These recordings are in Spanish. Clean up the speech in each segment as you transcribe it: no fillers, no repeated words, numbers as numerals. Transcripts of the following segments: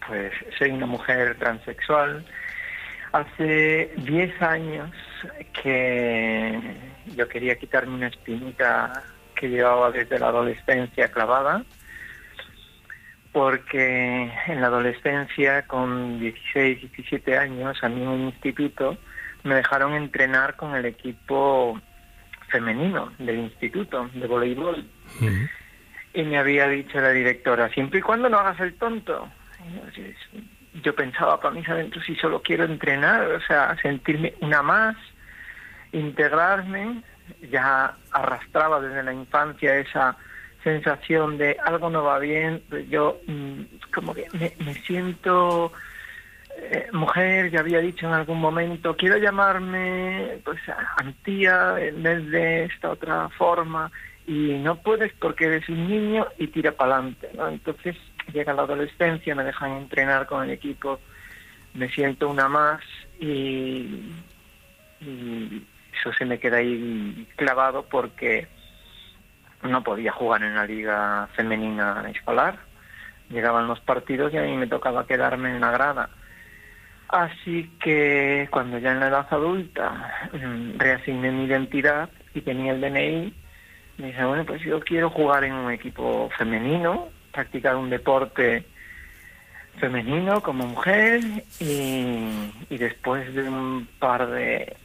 pues soy una mujer transexual. Hace 10 años que yo quería quitarme una espinita que llevaba desde la adolescencia clavada, porque en la adolescencia, con 16, 17 años, a mí en un instituto me dejaron entrenar con el equipo femenino del instituto de voleibol. Uh-huh. Y me había dicho la directora, siempre y cuando no hagas el tonto. Yo pensaba para mis adentro, si solo quiero entrenar, o sea, sentirme una más, integrarme. Ya arrastraba desde la infancia esa sensación de algo no va bien. Yo como que me siento mujer. Ya había dicho en algún momento, quiero llamarme pues Antía en vez de esta otra forma, y no puedes porque eres un niño y tira para adelante, ¿no? Entonces llega la adolescencia, me dejan entrenar con el equipo, me siento una más y eso se me queda ahí clavado, porque no podía jugar en la liga femenina escolar. Llegaban los partidos y a mí me tocaba quedarme en la grada. Así que cuando ya en la edad adulta reasigné mi identidad y tenía el DNI, me dije, bueno, pues yo quiero jugar en un equipo femenino, practicar un deporte femenino como mujer, y después de un par de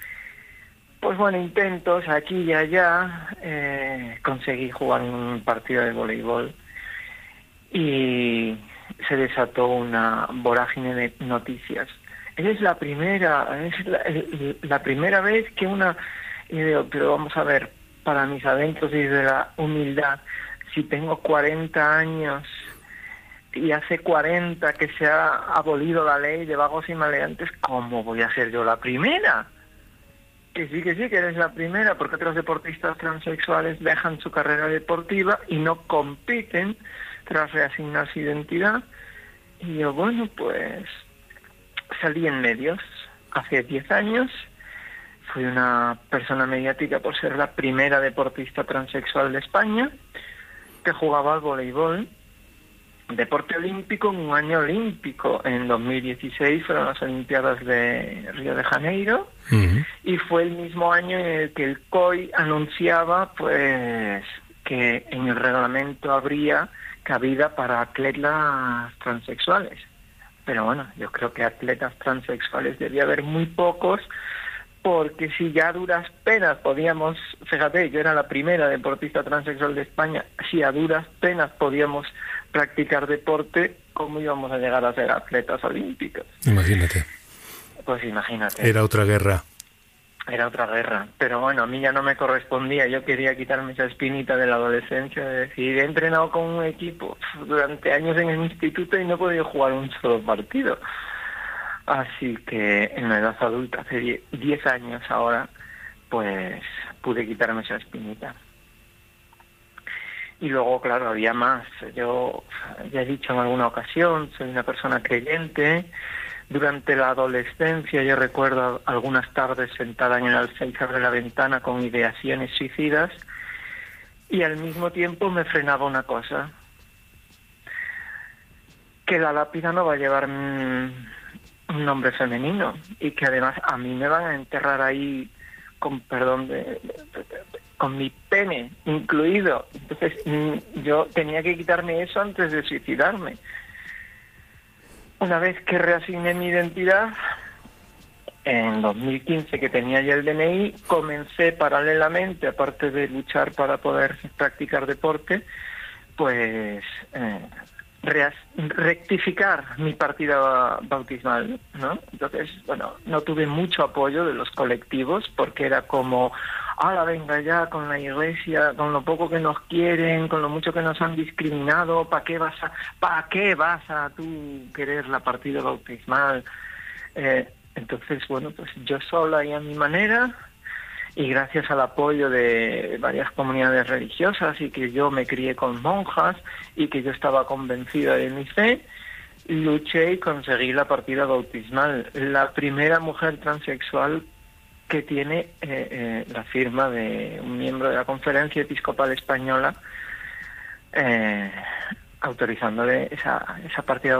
intentos aquí y allá, conseguí jugar un partido de voleibol y se desató una vorágine de noticias. Es la primera vez que pero vamos a ver, para mis adentros y desde la humildad, si tengo 40 años y hace 40 que se ha abolido la ley de vagos y maleantes, ¿cómo voy a ser yo la primera? Que sí, que eres la primera, porque otros deportistas transexuales dejan su carrera deportiva y no compiten tras reasignar su identidad. Y yo, bueno, pues salí en medios hace 10 años. Fui una persona mediática por ser la primera deportista transexual de España que jugaba al voleibol, deporte olímpico, en un año olímpico. En 2016 fueron las Olimpiadas de Río de Janeiro. Uh-huh. Y fue el mismo año en el que el COI anunciaba pues que en el reglamento habría cabida para atletas transexuales. Pero bueno, yo creo que atletas transexuales debía haber muy pocos, porque si ya a duras penas podíamos, fíjate, yo era la primera deportista transexual de España, si a duras penas podíamos practicar deporte, ¿cómo íbamos a llegar a ser atletas olímpicos? Imagínate. Pues imagínate. Era otra guerra. Era otra guerra, pero bueno, a mí ya no me correspondía. Yo quería quitarme esa espinita de la adolescencia, de decir, he entrenado con un equipo durante años en el instituto y no he podido jugar un solo partido. Así que en la edad adulta, hace 10 años ahora, pues pude quitarme esa espinita. Y luego, claro, había más. Yo ya he dicho en alguna ocasión, soy una persona creyente. Durante la adolescencia yo recuerdo algunas tardes sentada en el alféizar de la ventana con ideaciones suicidas, y al mismo tiempo me frenaba una cosa, que la lápida no va a llevar un nombre femenino, y que además a mí me van a enterrar ahí con perdón con mi pene incluido. Entonces yo tenía que quitarme eso antes de suicidarme. Una vez que reasigné mi identidad, en 2015, que tenía ya el DNI, comencé paralelamente, aparte de luchar para poder practicar deporte, pues rectificar mi partida bautismal, ¿no? Entonces, bueno, no tuve mucho apoyo de los colectivos, porque era como, ahora venga ya con la iglesia, con lo poco que nos quieren, con lo mucho que nos han discriminado, ¿para qué vas a tú querer la partida bautismal? Entonces, bueno, pues yo sola y a mi manera, y gracias al apoyo de varias comunidades religiosas, y que yo me crié con monjas y que yo estaba convencida de mi fe, luché y conseguí la partida bautismal. La primera mujer transexual que tiene la firma de un miembro de la Conferencia Episcopal Española autorizándole esa partida